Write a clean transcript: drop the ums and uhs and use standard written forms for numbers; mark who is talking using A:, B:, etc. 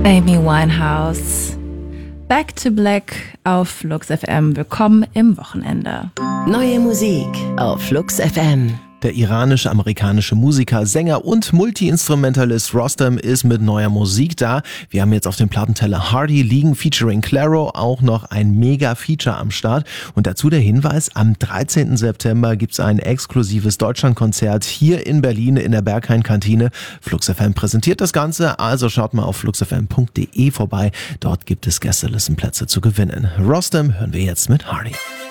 A: Amy Winehouse. Back to Black auf Flux FM. Willkommen im Wochenende.
B: Neue Musik auf Flux FM.
C: Der iranisch-amerikanische Musiker, Sänger und Multi-Instrumentalist Rostam ist mit neuer Musik da. Wir haben jetzt auf dem Plattenteller Hardy liegen, featuring Clairo, auch noch ein Mega-Feature am Start. Und dazu der Hinweis, am 13. September gibt's ein exklusives Deutschlandkonzert hier in Berlin in der Berghain-Kantine. Flux FM präsentiert das Ganze, also schaut mal auf fluxfm.de vorbei. Dort gibt es Gästelistenplätze zu gewinnen. Rostam hören wir jetzt mit Hardy.